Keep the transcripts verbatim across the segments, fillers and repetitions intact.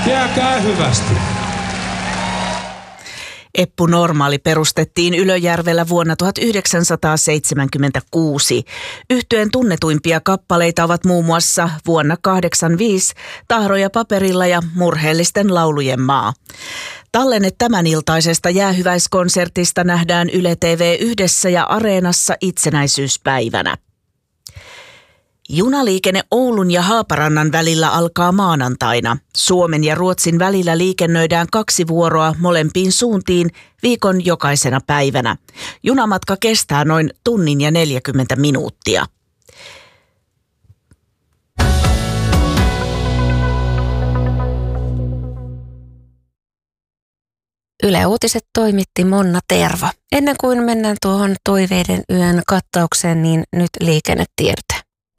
Jääkää hyvästi. Eppu Normaali perustettiin Ylöjärvellä vuonna tuhatyhdeksänsataaseitsemänkymmentäkuusi. Yhtyeen tunnetuimpia kappaleita ovat muun muassa vuonna kahdeksankymmentäviisi Tahroja paperilla ja Murheellisten laulujen maa. Tallenne tämän iltaisesta jäähyväiskonsertista nähdään Yle T V yhdessä ja Areenassa itsenäisyyspäivänä. Junaliikenne Oulun ja Haaparannan välillä alkaa maanantaina. Suomen ja Ruotsin välillä liikennöidään kaksi vuoroa molempiin suuntiin viikon jokaisena päivänä. Junamatka kestää noin tunnin ja neljäkymmentä minuuttia. Yle Uutiset toimitti Monna Tervo. Ennen kuin mennään tuohon Toiveiden yön kattaukseen, niin nyt liikennetiedote.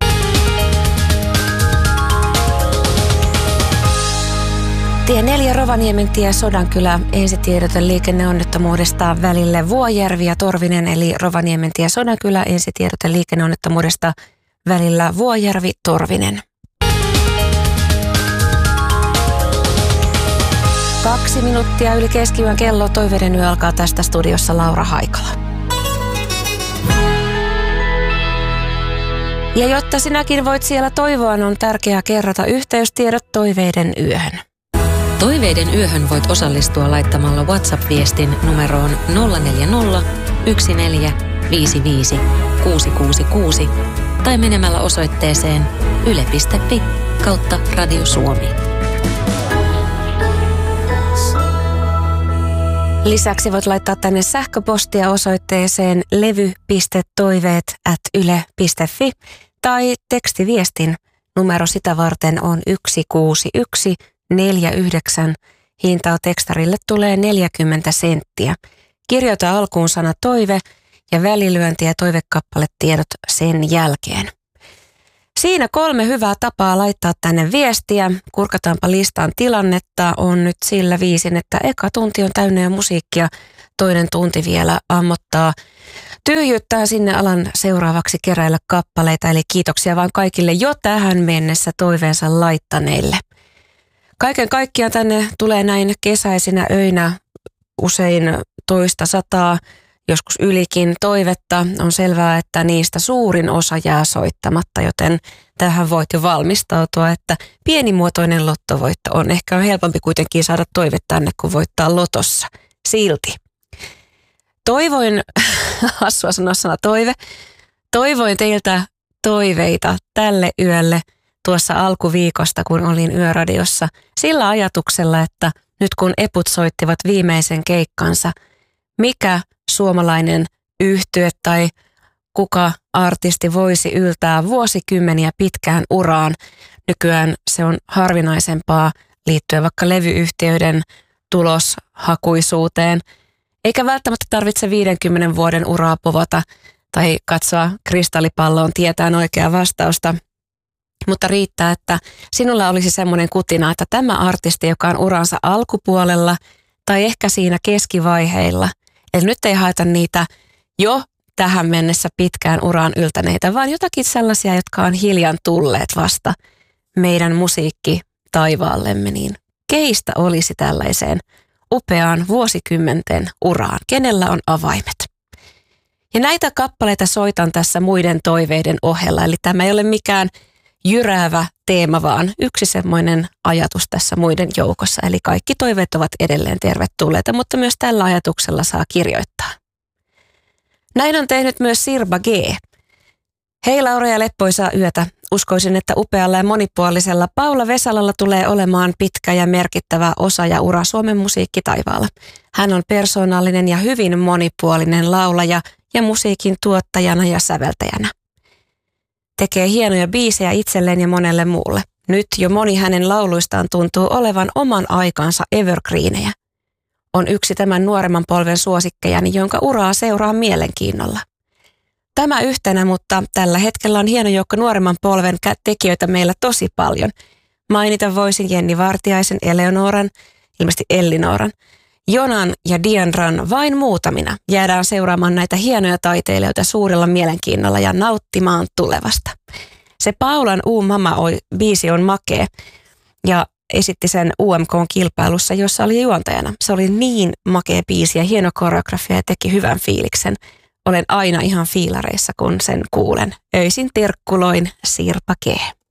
Tie neljä Rovaniemen tie Sodankylä ensitiedote liikenneonnettomuudesta välille Vuojärvi ja Torvinen, eli Rovaniemen tie Sodankylä ensitiedote liikenneonnettomuudesta välillä Vuojärvi Torvinen. Kaksi minuuttia yli keskiyön kello. Toiveiden yö alkaa tästä studiossa Laura Haikala. Ja jotta sinäkin voit siellä toivoa, on tärkeää kerrata yhteystiedot Toiveiden yöhön. Toiveiden yöhön voit osallistua laittamalla WhatsApp-viestin numeroon nolla neljä nolla, yksi neljä, viisi viisi, kuusi kuusi kuusi tai menemällä osoitteeseen yle piste fi kautta Radio Suomi. Lisäksi voit laittaa tänne sähköpostia osoitteeseen levy piste toiveet ät yle piste fi tai tekstiviestin numero sitä varten on yksi kuusi yksi neljä yhdeksän. Hintaa tekstarille tulee neljäkymmentä senttiä. Kirjoita alkuun sana toive ja välilyönti ja toivekappaletiedot sen jälkeen. Siinä kolme hyvää tapaa laittaa tänne viestiä. Kurkataanpa listan tilannetta. On nyt sillä viisin, että eka tunti on täynnä jo musiikkia. Toinen tunti vielä ammottaa tyhjyttää sinne alan seuraavaksi keräillä kappaleita. Eli kiitoksia vaan kaikille jo tähän mennessä toiveensa laittaneille. Kaiken kaikkiaan tänne tulee näin kesäisinä öinä usein toista sataa, joskus ylikin toivetta. On selvää, että niistä suurin osa jää soittamatta, joten tähän voit jo valmistautua, että pienimuotoinen lottovoitto on. Ehkä on helpompi kuitenkin saada toive tänne, kun voittaa lotossa. Silti. Toivoin, hassua sanoa sana toive, toivoin teiltä toiveita tälle yölle tuossa alkuviikosta, kun olin Yöradiossa, sillä ajatuksella, että nyt kun Eput soittivat viimeisen keikkansa, mikä suomalainen yhtye tai kuka artisti voisi yltää vuosikymmeniä pitkään uraan. Nykyään se on harvinaisempaa liittyen vaikka levyyhtiöiden tuloshakuisuuteen, eikä välttämättä tarvitse viidenkymmenen vuoden uraa povata tai katsoa kristallipalloon tietään oikeaa vastausta. Mutta riittää, että sinulla olisi semmoinen kutina, että tämä artisti, joka on uransa alkupuolella tai ehkä siinä keskivaiheilla, eli nyt ei haeta niitä jo tähän mennessä pitkään uraan yltäneitä, vaan jotakin sellaisia, jotka on hiljan tulleet vasta meidän musiikki taivaallemme, niin keistä olisi tällaiseen upeaan vuosikymmenten uraan? Kenellä on avaimet? Ja näitä kappaleita soitan tässä muiden toiveiden ohella, eli tämä ei ole mikään jyräävä teema, vaan yksi semmoinen ajatus tässä muiden joukossa. Eli kaikki toiveet ovat edelleen tervetulleita, mutta myös tällä ajatuksella saa kirjoittaa. Näin on tehnyt myös Sirba G. Hei Laura ja leppoisaa yötä. Uskoisin, että upealla ja monipuolisella Paula Vesalalla tulee olemaan pitkä ja merkittävä osa ja ura Suomen musiikkitaivaalla. Hän on persoonallinen ja hyvin monipuolinen laulaja ja musiikin tuottajana ja säveltäjänä. Tekee hienoja biisejä itselleen ja monelle muulle. Nyt jo moni hänen lauluistaan tuntuu olevan oman aikansa evergreenejä. On yksi tämän nuoremman polven suosikkejani, jonka uraa seuraa mielenkiinnolla. Tämä yhtenä, mutta tällä hetkellä on hieno joukko nuoremman polven tekijöitä meillä tosi paljon. Mainita voisin Jenni Vartiaisen, Eleonoran, ilmeisesti Ellinoran, Jonan ja Diandran vain muutamina. Jäädään seuraamaan näitä hienoja taiteilijoita suurella mielenkiinnolla ja nauttimaan tulevasta. Se Paulan Uu Mama biisi on makea ja esitti sen U M K-kilpailussa, jossa oli juontajana. Se oli niin makea biisi ja hieno koreografia ja teki hyvän fiiliksen. Olen aina ihan fiilareissa, kun sen kuulen. Öisin terkkuloin Sirpa G.